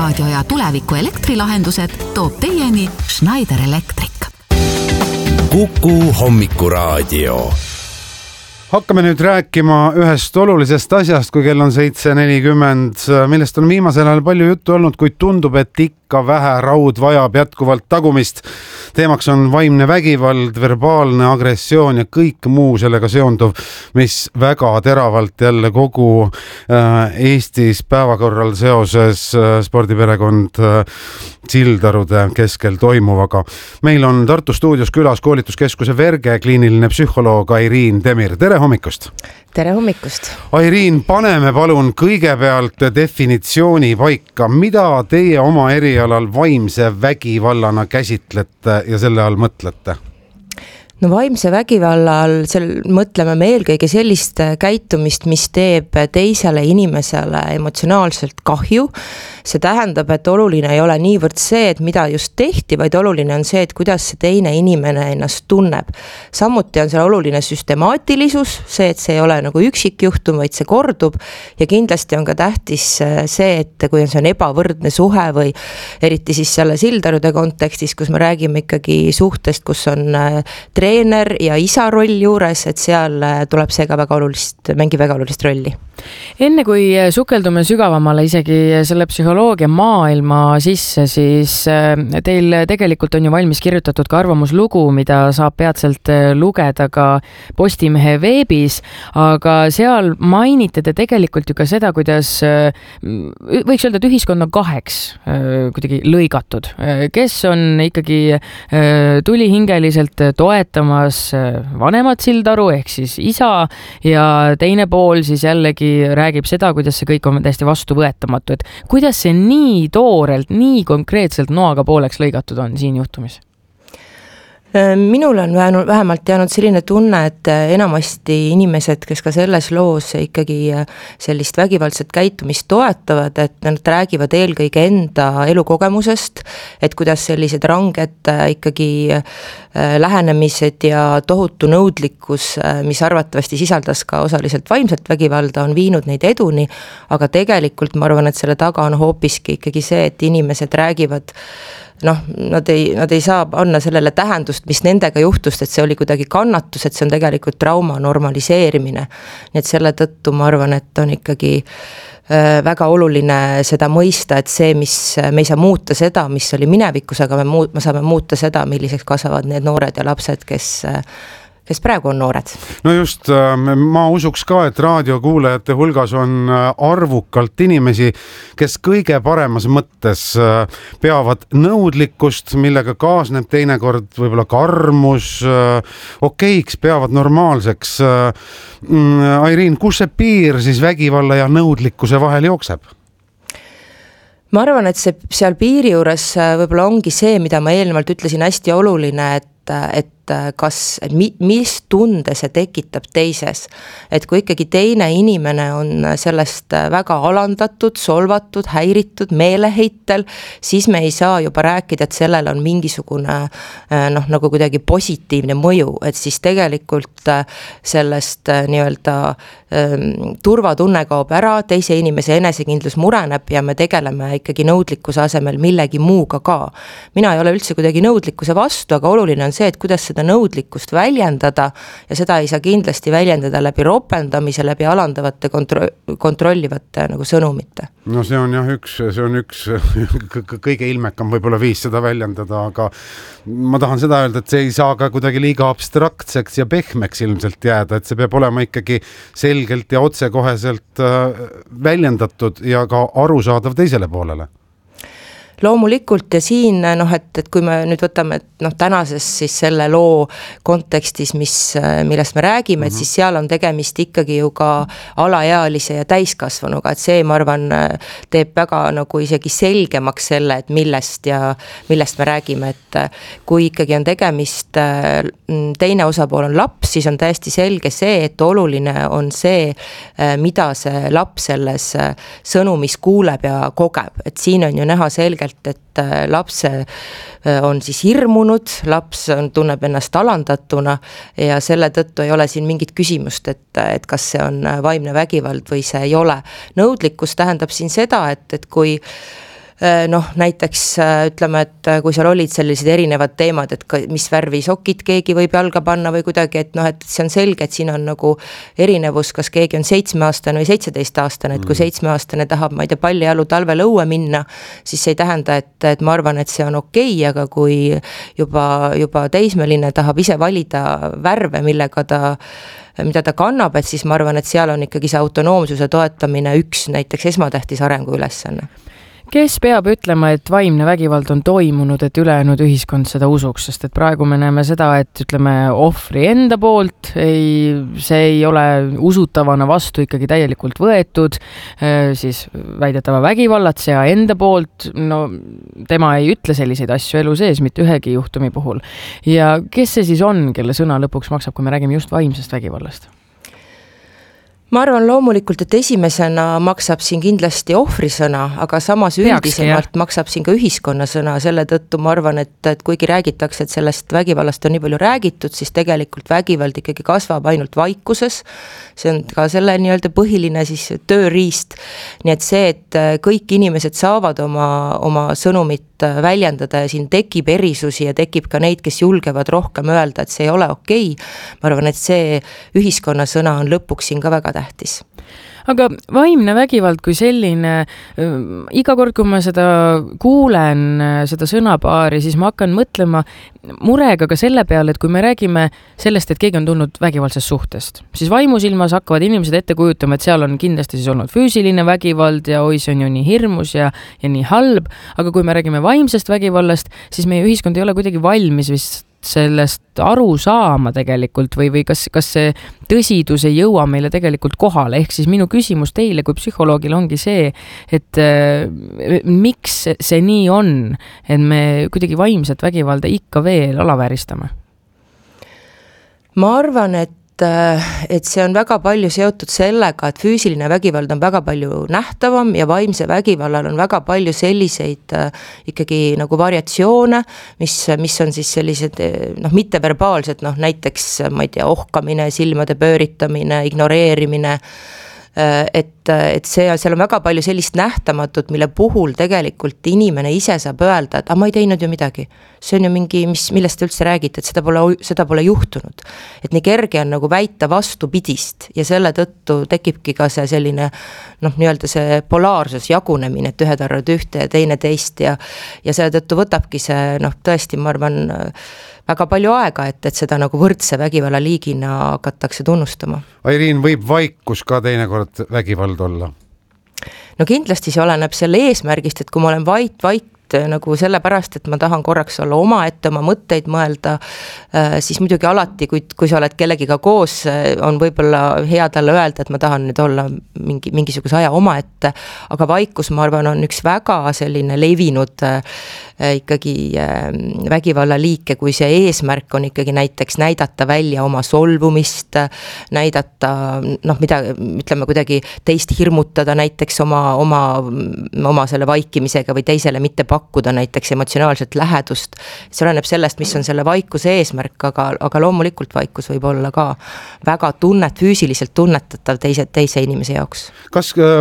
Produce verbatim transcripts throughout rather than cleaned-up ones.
Raadio ja tuleviku elektrilahendused toob teieni Schneider Electric. Kuku hommikuraadio. Hakkame nüüd rääkima ühest olulisest asjast, kui kell on seitse nelikümmend, millest on viimasel ajal palju juttu olnud, kuid tundub, et ikka vähe raud vajab jätkuvalt tagumist. Teemaks on vaimne vägivald, verbaalne agressioon ja kõik muu sellega seonduv, mis väga teravalt jälle kogu Eestis päevakorral seoses spordiperekond Sildarude keskel toimuvaga. Meil on Tartu stuudios külas koolituskeskuse Verge kliiniline psühholoog Airiin Demir. Tere hommikust! Tere hommikust! Airiin, paneme palun kõigepealt definitsiooni paika. Mida teie oma erialal vaimse vägivallana käsitlete ja selle all mõtlete? No vaimse vägivalla all sel, mõtleme me eelkõige sellist käitumist, mis teeb teisele inimesele emotsionaalselt kahju. See tähendab, et oluline ei ole niivõrd see, et mida just tehti, vaid oluline on see, et kuidas see teine inimene ennast tunneb. Samuti on seal oluline süstemaatilisus, see, et see ei ole nagu üksikjuhtum, vaid see kordub. Ja kindlasti on ka tähtis see, et kui on see on ebavõrdne suhe või eriti siis selle Sildarude kontekstis, kus me räägime ikkagi suhtest, kus on treener ja isa roll juures, et seal tuleb see ka väga olulist, mängi väga olulist rolli. Enne kui sukeldume sügavamale isegi selle psühholoogia maailma sisse, siis teil tegelikult on ju valmis kirjutatud ka arvamuslugu, mida saab peatselt lugeda ka Postimehe veebis, aga seal mainite te tegelikult ju ka seda, kuidas võiks öelda, et ühiskond on kaheks kuidagi lõigatud, kes on ikkagi tulihingeliselt toetamas vanemat Sildaru ehk siis isa ja teine pool siis jällegi räägib seda, kuidas see kõik on täiesti vastuvõetamatu, et kuidas see nii toorelt, nii konkreetselt noaga pooleks lõigatud on siin juhtumis? Minul on vähemalt jäänud selline tunne, et enamasti inimesed, kes ka selles loos ikkagi sellist vägivaldset käitumist toetavad, et nad räägivad eelkõige enda elukogemusest, et kuidas sellised ranged ikkagi lähenemised ja tohutu nõudlikkus, mis arvatavasti sisaldas ka osaliselt vaimset vägivalda, on viinud neid eduni, aga tegelikult ma arvan, et selle taga on hoopiski ikkagi see, et inimesed räägivad noh, nad ei, nad ei saa anna sellele tähendust, mis nendega juhtust, et see oli kuidagi kannatus, et see on tegelikult trauma normaliseerimine. Nii et selle tõttu ma arvan, et on ikkagi väga oluline seda mõista, et see, mis me ei saa muuta seda, mis oli minevikus, aga me, muut, me saame muuta seda, milliseks kasvavad need noored ja lapsed, kes kes praegu on noored. No just, ma usuks ka, et raadiokuulajate hulgas on arvukalt inimesi, kes kõige paremas mõttes peavad nõudlikkust, millega kaasneb teinekord võib-olla karmus, okeiks, peavad normaalseks. Airiin, kus see piir siis vägivalla ja nõudlikkuse vahel jookseb? Ma arvan, et see seal piiri juures võib-olla ongi see, mida ma eelnevalt ütlesin, hästi oluline, et et kas, mis tunde see tekitab teises. Et kui ikkagi teine inimene on sellest väga alandatud, solvatud, häiritud, meeleheitel, siis me ei saa juba rääkida, et sellel on mingisugune noh, nagu kuidagi positiivne mõju, et siis tegelikult sellest nii-öelda turvatunne kaob ära, teise inimese enesekindlus mureneb ja me tegeleme ikkagi nõudlikkuse asemel millegi muuga ka. Mina ei ole üldse kuidagi nõudlikkuse vastu, aga oluline on see, et kuidas seda nõudlikkust väljendada ja seda ei saa kindlasti väljendada läbi ropendamise, läbi alandavate kontro- kontrollivate nagu sõnumite. No see on jah üks, see on üks kõige ilmekam võib-olla viis seda väljendada, aga ma tahan seda öelda, et see ei saa ka kuidagi liiga abstraktseks ja pehmeks ilmselt jääda, et see peab olema ikkagi selgelt ja otsekoheselt väljendatud ja ka arusaadav teisele poolele. Loomulikult ja siin, noh, et, et kui me nüüd võtame, et noh, tänases siis selle loo kontekstis, mis, millest me räägime, mm-hmm. et siis seal on tegemist ikkagi ju ka alaealise ja täiskasvanuga, et see, ma arvan, teeb väga nagu isegi selgemaks selle, et millest ja millest me räägime, et kui ikkagi on tegemist, teine osapool on laps, siis on täiesti selge see, et oluline on see, mida see laps selles sõnumis kuuleb ja kogeb, et siin on ju näha selge et lapse on siis hirmunud, laps on, tunneb ennast alandatuna ja selle tõttu ei ole siin mingit küsimust, et, et kas see on vaimne vägivald või see ei ole. Nõudlikkus tähendab siin seda, et, et kui noh, näiteks ütleme, et kui seal olid sellised erinevad teemad, et ka, mis värvi sokid keegi võib jalga panna või kuidagi, et noh, et see on selge, et siin on nagu erinevus, kas keegi on seitsmeaastane või seitseteistaastane, et kui seitsmeaastane tahab, ma ei tea, pallijalu talvel õue minna, siis see ei tähenda, et, et ma arvan, et see on okei, aga kui juba, juba teismeline tahab ise valida värve, millega ta mida ta kannab, et siis ma arvan, et seal on ikkagi see autonoomsuse toetamine üks näiteks esmatähtis arengu ülesanne. Kes peab ütlema, et vaimne vägivald on toimunud, et ülejäänud ühiskond seda usuks, sest et praegu me näeme seda, et ütleme ohvri enda poolt, ei, see ei ole usutavana vastu ikkagi täielikult võetud, siis väidetava vägivallatseja enda poolt, no tema ei ütle selliseid asju elu sees, mitte ühegi juhtumi puhul. Ja kes see siis on, kelle sõna lõpuks maksab, kui me räägime just vaimsest vägivallast? Ma arvan loomulikult, et esimesena maksab siin kindlasti ohvrisõna, aga samas üldisemalt maksab siin ka ühiskonnasõna, selle tõttu ma arvan, et, et kuigi räägitakse, et sellest vägivallast on nii palju räägitud, siis tegelikult vägivald ikkagi kasvab ainult vaikuses, see on ka selle nii-öelda põhiline siis tööriist, nii et see, et kõik inimesed saavad oma, oma sõnumit väljendada ja siin tekib erisusi ja tekib ka neid, kes julgevad rohkem öelda, et see ei ole okei, ma arvan, et see ühiskonnasõna on lõpuks siin ka väga tähtis. Aga vaimne vägivald kui selline, iga kord, kui ma seda kuulen, seda sõnapaari, siis ma hakkan mõtlema murega ka selle peale, et kui me räägime sellest, et keegi on tulnud vägivaldsest suhtest, siis vaimusilmas hakkavad inimesed ette kujutama, et seal on kindlasti siis olnud füüsiline vägivald ja oi, see on ju nii hirmus ja, ja nii halb, aga kui me räägime vaimsest vägivallast, siis meie ühiskond ei ole kuidagi valmis vist sellest aru saama tegelikult või, või kas, kas see tõsidus ei jõua meile tegelikult kohale, ehk siis minu küsimus teile kui psühholoogil ongi see, et äh, miks see nii on, et me kuidagi vaimset vägivalda ikka veel alavääristame? Ma arvan, et et see on väga palju seotud sellega, et füüsiline vägivald on väga palju nähtavam ja vaimse vägivallal on väga palju selliseid ikkagi nagu variatsioone, mis, mis on siis sellised noh, mitteverbaalsed, noh näiteks ma ei tea, ohkamine, silmade pööritamine, ignoreerimine, et, et see, seal on väga palju sellist nähtamatut, mille puhul tegelikult inimene ise saab öelda, et ah, ma ei teinud ju midagi. See on ju mingi, mis, millest te üldse räägite, et seda pole, seda pole juhtunud. Et nii kerge on nagu väita vastupidist ja selle tõttu tekibki ka see selline noh, nii-öelda see polaarsus, jagunemine, et ühed arvad ühte ja teine teist ja, ja selle tõttu võtabki see noh, tõesti, ma arvan, väga palju aega, et, et seda nagu võrdse vägivalla liigina hakatakse tunnustama. Airiin, võib vaikus ka teinekord vägivald olla? No kindlasti see oleneb selle eesmärgist, et kui ma olen vait, vait nagu sellepärast, et ma tahan korraks olla oma ette, oma mõtteid mõelda, siis muidugi alati, kui, kui sa oled kellegiga koos, on võib-olla hea talle öelda, et ma tahan nüüd olla mingi, mingisuguse aja oma ette, aga vaikus, ma arvan, on üks väga selline levinud ikkagi vägivalla liike, kui see eesmärk on ikkagi näiteks näidata välja oma solvumist, näidata, noh, mida, ütleme kuidagi teist hirmutada näiteks oma, oma, oma selle vaikimisega või teisele mitte pakkuda näiteks emotsionaalset lähedust. See oleneb sellest, mis on selle vaikuse eesmärk, aga, aga loomulikult vaikus võib olla ka väga tunnet, füüsiliselt tunnetatav teise, teise inimese jaoks. Kas äh,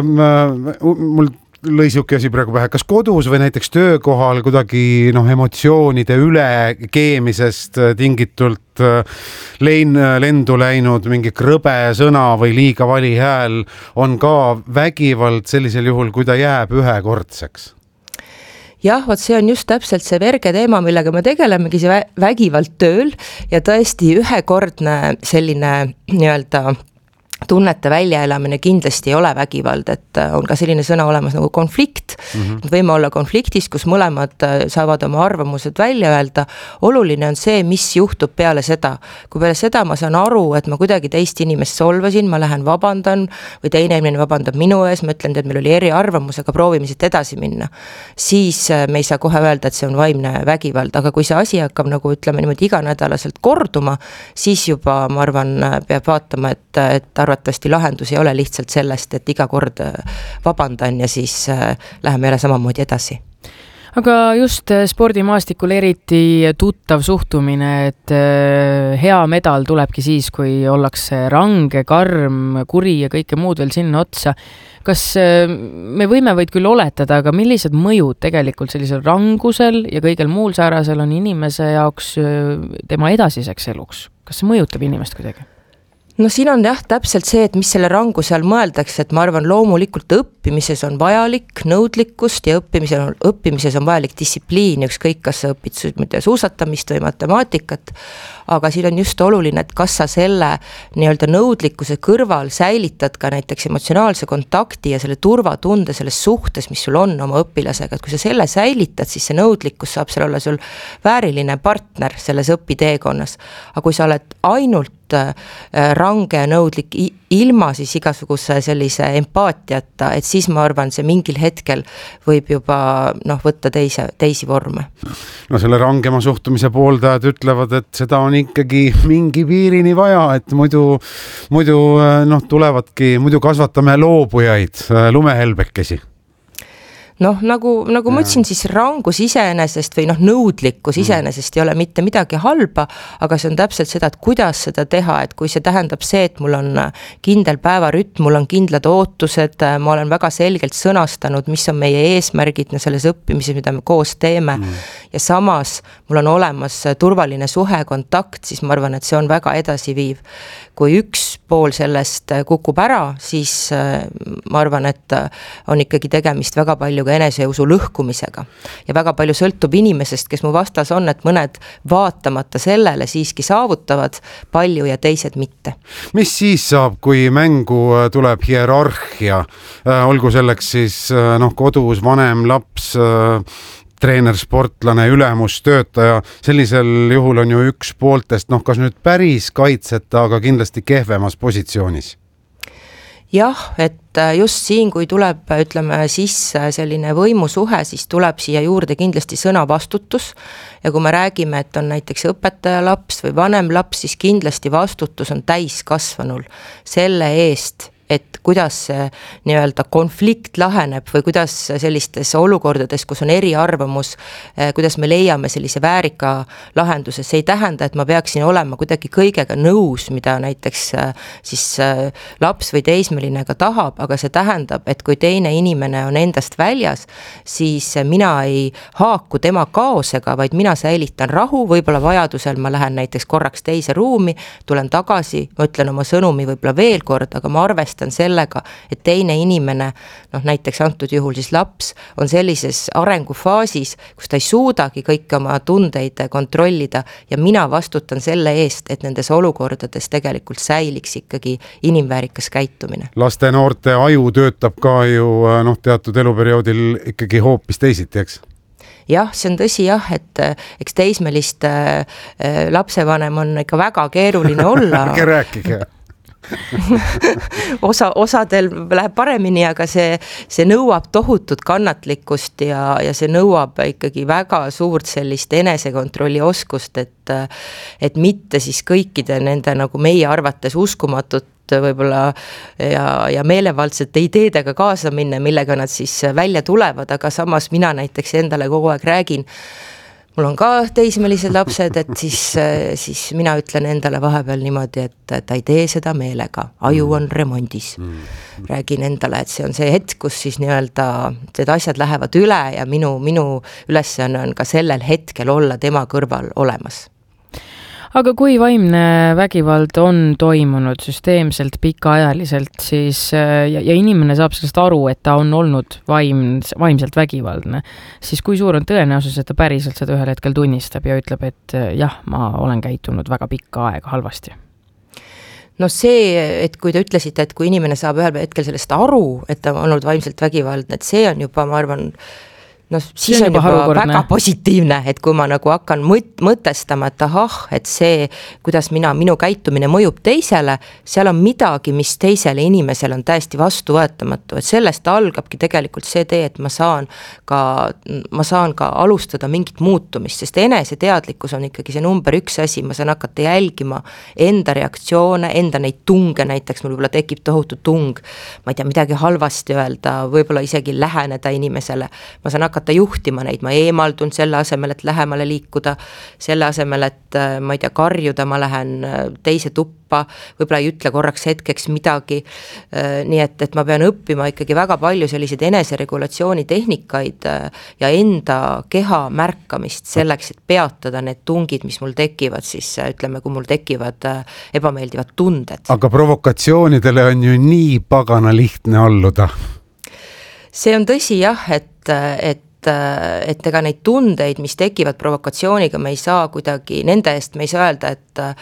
mul lõi siuke asi praegu pähe, kas kodus või näiteks töökohal kuidagi noh, emotsioonide ülekeemisest tingitult lein, lendu läinud mingi krõbe sõna või liiga vali hääl on ka vägivald sellisel juhul, kui ta jääb ühekordseks? Jah, vot see on just täpselt see verge teema, millega me tegelemegi, see vägivald tööl ja tõesti ühekordne selline nii-öelda tunnete väljaelamine kindlasti ei ole vägivald, et on ka selline sõna olemas nagu konflikt. Mm-hmm. Võime olla konfliktis, kus mõlemad saavad oma arvamused välja öelda. Oluline on see, mis juhtub peale seda. Kui peale seda ma saan aru, et ma kuidagi teist inimest solvasin, ma lähen vabandan või teine inimene vabandab minu ees, ma ütlen, et meil oli eri arvamus, aga proovime siit edasi minna. Siis me ei saa kohe öelda, et see on vaimne vägivald, aga kui see asi hakkab nagu ütleme niimoodi iganädalaselt korduma, siis juba ma arvan, peab vaatama, et, et arvatavasti lahendus ei ole lihtsalt sellest, et iga kord vabandan ja siis läheme jälle samamoodi edasi. aga just spordimaastikul eriti tuttav suhtumine, et hea medal tulebki siis, kui ollakse range, karm, kuri ja kõike muud veel sinna otsa. Kas me võime võid küll oletada, aga millised mõjud tegelikult sellisel rangusel ja kõigel muul säärasel on inimese jaoks tema edasiseks eluks? Kas see mõjutab inimest kuidagi? No siin on jah täpselt see, et mis selle ranguse all mõeldakse, et ma arvan loomulikult õppimises on vajalik nõudlikkust ja õppimises on, õppimises on vajalik distsipliin, ükskõik kas sa õpid suusatamist või matemaatikat, aga siin on just oluline, et kas sa selle nii-öelda nõudlikkuse kõrval säilitad ka näiteks emotsionaalse kontakti ja selle turvatunde selles suhtes, mis sul on oma õpilasega, et kui sa selle säilitad, siis see nõudlikkus saab seal olla sul vääriline partner selles õpiteekonnas, aga kui sa oled ainult range nõudlik ilma siis igasuguse sellise empaatiata, et siis ma arvan, see mingil hetkel võib juba noh, võtta teise, teisi vorme. No selle rangema suhtumise pooldajad ütlevad, et seda on ikkagi mingi piirini vaja, et muidu, muidu noh, tulevadki, muidu kasvatame loobujaid, lumehelbekesi. Noh, nagu, nagu ma ütlesin, siis rangus iseenesest või noh, nõudlikkus iseenesest ei ole mitte midagi halba, aga see on täpselt seda, et kuidas seda teha, et kui see tähendab see, et mul on kindel päevarütm, mul on kindlad ootused, ma olen väga selgelt sõnastanud, mis on meie eesmärgid selles õppimises, mida me koos teeme mm. ja samas mul on olemas turvaline suhe, kontakt, siis ma arvan, et see on väga edasiviiv. Kui üks pool sellest kukub ära, siis ma arvan, et on ikkagi tegemist väga palju ka eneseusu lõhkumisega. Ja väga palju sõltub inimesest, kes mu vastas on, et mõned vaatamata sellele siiski saavutavad palju ja teised mitte. Mis siis saab, kui mängu tuleb hierarhia? Olgu selleks siis noh, kodus vanem, laps, treener, sportlane, ülemus, töötaja, sellisel juhul on ju üks pooltest, noh kas nüüd päris kaitseta, aga kindlasti kehvemas positsioonis? Jah, et just siin, kui tuleb, ütleme sisse selline võimusuhe, siis tuleb siia juurde kindlasti sõnavastutus ja kui me räägime, et on näiteks õpetaja laps või vanem laps, siis kindlasti vastutus on täiskasvanul selle eest, et kuidas see nii-öelda konflikt laheneb või kuidas sellistes olukordades, kus on eriarvamus, kuidas me leiame sellise väärika lahenduse. See ei tähenda, et ma peaksin olema kuidagi kõigega nõus, mida näiteks siis laps või teismeline ka tahab, aga see tähendab, et kui teine inimene on endast väljas, siis mina ei haaku tema kaosega, vaid mina säilitan rahu, võib-olla vajadusel ma lähen näiteks korraks teise ruumi, tulen tagasi, ma ütlen oma sõnumi võib-olla veel kord, aga ma arvestan sellega, et teine inimene, noh näiteks antud juhul siis laps, on sellises arengufaasis, kus ta ei suudagi kõiki oma tundeid kontrollida ja mina vastutan selle eest, et nendes olukordades tegelikult säiliks ikkagi inimväärikas käitumine. Laste noorte aju töötab ka ju noh, teatud eluperioodil ikkagi hoopis teisiti, eks? Jah, see on tõsi jah, et eks teismelist lapsevanem on ikka väga keeruline olla. Ärge rääkige. Osa, osadel läheb paremini, aga see, see nõuab tohutut kannatlikkust ja, ja see nõuab ikkagi väga suurt sellist enesekontrolli oskust, et, et mitte siis kõikide nende nagu meie arvates uskumatut võib-olla ja, ja meelevaldsete ideedega kaasa minna, millega nad siis välja tulevad, aga samas mina näiteks endale kogu aeg räägin, mul on ka teismelised lapsed, et siis, siis mina ütlen endale vahepeal niimoodi, et ta ei tee seda meelega, aju on remondis. Räägin endale, et see on see hetk, kus siis nii-öelda need asjad lähevad üle ja minu, minu ülesanne on ka sellel hetkel olla tema kõrval olemas. Aga kui vaimne vägivald on toimunud süsteemselt, pikaajaliselt, siis ja, ja inimene saab sellest aru, et ta on olnud vaim, vaimselt vägivaldne, siis kui suur on tõenäosus, et ta päriselt seda ühel hetkel tunnistab ja ütleb, et jah, ma olen käitunud väga pikka aega halvasti? No see, et kui te ütlesite, et kui inimene saab ühel hetkel sellest aru, et ta on olnud vaimselt vägivaldne, et see on juba, ma arvan, no siis on, on juba, juba väga positiivne, et kui ma nagu hakkan mõt- mõtestama, et ahah, et see, kuidas mina, minu käitumine mõjub teisele, seal on midagi, mis teisele inimesele on täiesti vastuvõetamatu, et sellest algabki tegelikult see tee, et ma saan ka, ma saan ka alustada mingit muutumist, sest eneseteadlikkus on ikkagi see number üks asi, ma saan hakata jälgima enda reaktsioone, enda neid tunge, näiteks mul võib-olla tekib tohutu tung, ma ei tea, midagi halvasti öelda, võib-olla isegi läheneda inimesele, ma saan hakata hakata juhtima neid, ma eemaldun selle asemel, et lähemale liikuda, selle asemel, et ma ei tea, karjuda, ma lähen teise tuppa, võib-olla ei ütle korraks hetkeks midagi, nii et, et ma pean õppima ikkagi väga palju selliseid eneseregulatsiooni tehnikaid ja enda keha märkamist selleks, et peatada need tungid, mis mul tekivad siis, ütleme, kui mul tekivad ebameeldivad tunded. Aga provokatsioonidele on ju nii pagana lihtne alluda. See on tõsi jah, et, et et ega neid tundeid, mis tekivad provokatsiooniga, me ei saa kuidagi, nende eest me ei saa öelda,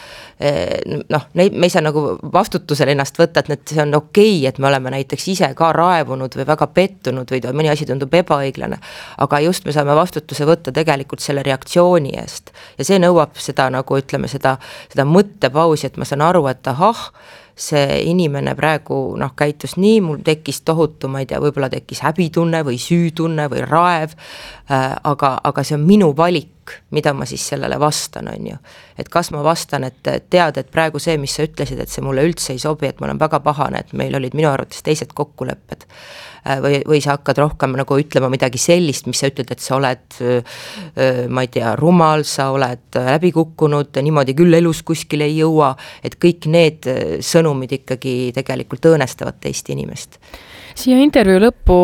et noh, neid, me ei saa nagu vastutusel ennast võtta, et need, see on okei, et me oleme näiteks ise ka raevunud või väga pettunud või mõni asi tundub ebaõiglane, aga just me saame vastutuse võtta tegelikult selle reaktsiooni eest ja see nõuab seda nagu ütleme seda, seda mõttepausi, et ma saan aru, et ahah, see inimene praegu noh, käitus nii, mul tekkis tohutu, ma ei tea, võib-olla tekkis häbitunne või süütunne või raev, äh, aga, aga see on minu valik, mida ma siis sellele vastan, on ju. Et kas ma vastan, et tead, et praegu see, mis sa ütlesid, et see mulle üldse ei sobi, et ma olen väga pahane, et meil olid minu arvates teised kokkulepped. Või, või sa hakkad rohkem nagu ütlema midagi sellist, mis sa ütled, et sa oled, ma ei tea, rumal, sa oled läbi kukkunud, niimoodi küll elus kuskil ei jõua, et kõik need sõnumid ikkagi tegelikult õõnestavad teist inimest. Siia intervjuu lõppu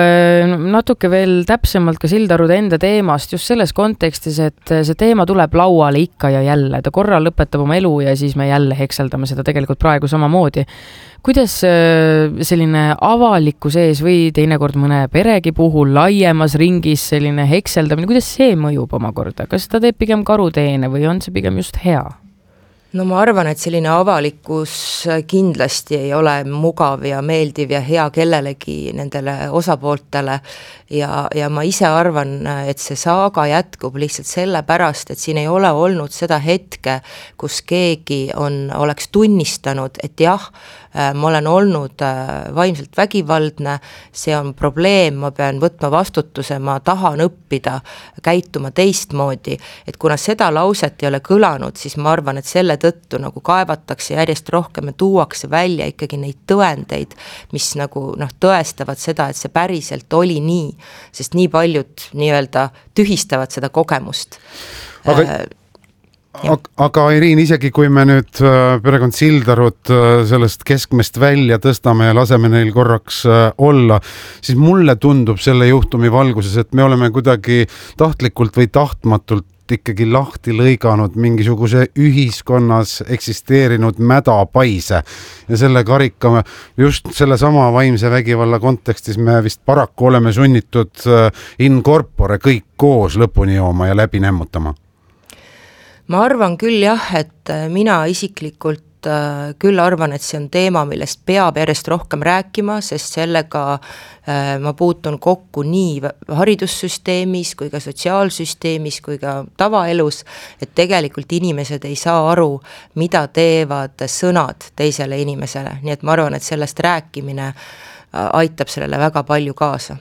natuke veel täpsemalt ka Sildarude enda teemast just selles kontekstis, et see teema tuleb lauale ikka ja jälle. Ta korra lõpetab oma elu ja siis me jälle hekseldame seda tegelikult praegu samamoodi. Kuidas selline avaliku sees või teinekord mõne peregi puhul laiemas ringis selline hekseldamine, kuidas see mõjub omakorda? Kas ta teeb pigem karuteene või on see pigem just hea? No ma arvan, et selline avalikkus kindlasti ei ole mugav ja meeldiv ja hea kellelegi nendele osapooltele ja, ja ma ise arvan, et see saaga jätkub lihtsalt selle pärast, et siin ei ole olnud seda hetke, kus keegi on, oleks tunnistanud, et jah, ma olen olnud vaimselt vägivaldne, see on probleem, ma pean võtma vastutuse, ma tahan õppida, käituma teistmoodi, et kuna seda lauset ei ole kõlanud, siis ma arvan, et selle tõttu nagu kaevatakse järjest rohkem ja tuuakse välja ikkagi neid tõendeid, mis nagu noh, tõestavad seda, et see päriselt oli nii, sest nii paljud nii-öelda tühistavad seda kogemust. Aga äh, Aga, aga Iriin, isegi kui me nüüd perekond Sildarud sellest keskmest välja tõstame ja laseme neil korraks olla, siis mulle tundub selle juhtumi valguses, et me oleme kuidagi tahtlikult või tahtmatult ikkagi lahti lõiganud mingisuguse ühiskonnas eksisteerinud mädapaise ja selle karika just selle sama vaimse vägivalla kontekstis me vist paraku oleme sunnitud in corpore kõik koos lõpuni jooma ja läbi nemmutama. Ma arvan küll jah, et mina isiklikult küll arvan, et see on teema, millest peab järjest rohkem rääkima, sest sellega ma puutun kokku nii haridussüsteemis kui ka sotsiaalsüsteemis kui ka tavaelus, et tegelikult inimesed ei saa aru, mida teevad sõnad teisele inimesele, nii et ma arvan, et sellest rääkimine aitab sellele väga palju kaasa.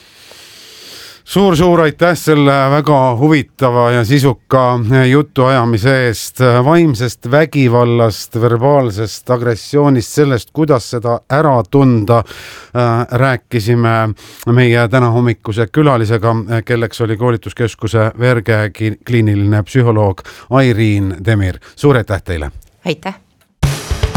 Suur-suur aitäh selle väga huvitava ja sisuka jutuajamise eest, vaimsest vägivallast, verbaalsest agressioonist, sellest, kuidas seda ära tunda. Rääkisime meie täna hommikuse külalisega, kelleks oli koolituskeskuse Verge kliiniline psühholoog Iriin Demir. Suur aitäh teile! Aitäh!